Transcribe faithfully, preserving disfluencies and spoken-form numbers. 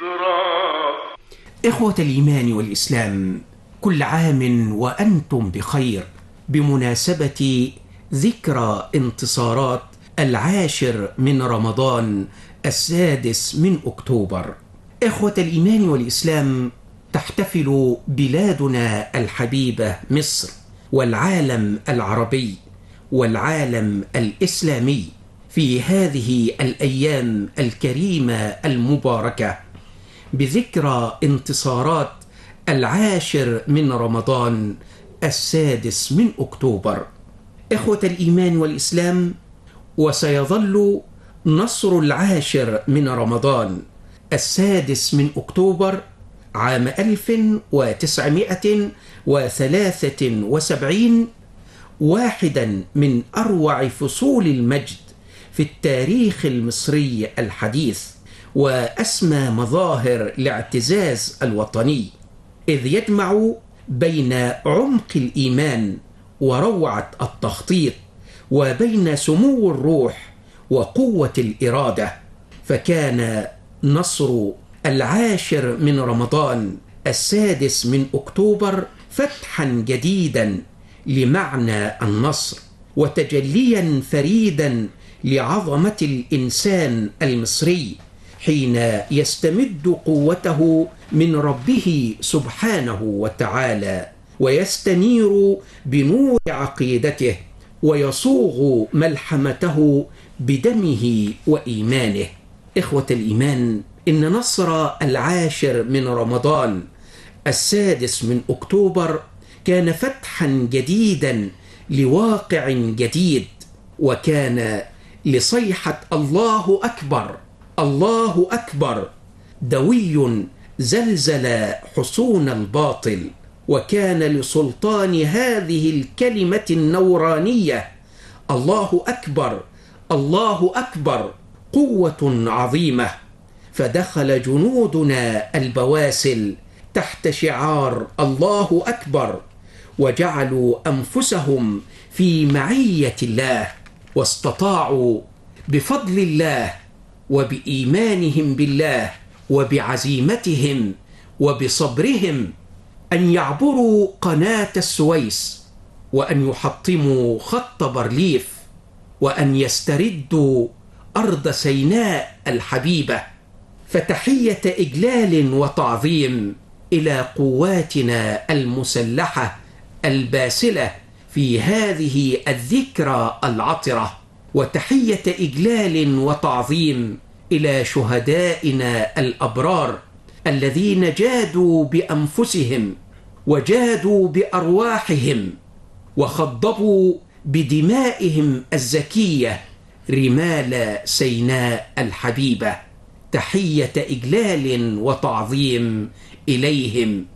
إخوة الإيمان والإسلام، كل عام وأنتم بخير بمناسبة ذكرى انتصارات العاشر من رمضان السادس من أكتوبر. إخوة الإيمان والإسلام، تحتفل بلادنا الحبيبة مصر والعالم العربي والعالم الإسلامي في هذه الأيام الكريمة المباركة بذكرى انتصارات العاشر من رمضان السادس من أكتوبر. إخوة الإيمان والإسلام، وسيظل نصر العاشر من رمضان السادس من أكتوبر عام ألف وتسعمائة وثلاثة وسبعين واحدا من أروع فصول المجد في التاريخ المصري الحديث، وأسمى مظاهر الاعتزاز الوطني، إذ يجمع بين عمق الإيمان وروعة التخطيط وبين سمو الروح وقوة الإرادة. فكان نصر العاشر من رمضان السادس من أكتوبر فتحا جديدا لمعنى النصر، وتجليا فريدا لعظمة الإنسان المصري حين يستمد قوته من ربه سبحانه وتعالى، ويستنير بنور عقيدته، ويصوغ ملحمته بدمه وإيمانه. إخوة الإيمان، إن نصر العاشر من رمضان السادس من أكتوبر كان فتحا جديدا لواقع جديد، وكان لصيحة الله أكبر الله أكبر دوي زلزل حصون الباطل، وكان لسلطان هذه الكلمة النورانية الله أكبر الله أكبر قوة عظيمة. فدخل جنودنا البواسل تحت شعار الله أكبر، وجعلوا أنفسهم في معية الله، واستطاعوا بفضل الله وبإيمانهم بالله وبعزيمتهم وبصبرهم أن يعبروا قناة السويس، وأن يحطموا خط بارليف، وأن يستردوا أرض سيناء الحبيبة. فتحية إجلال وتعظيم إلى قواتنا المسلحة الباسلة في هذه الذكرى العطرة، وتحية إجلال وتعظيم إلى شهدائنا الأبرار الذين جادوا بأنفسهم وجادوا بأرواحهم، وخضبوا بدمائهم الزكية رمال سيناء الحبيبة. تحية إجلال وتعظيم إليهم.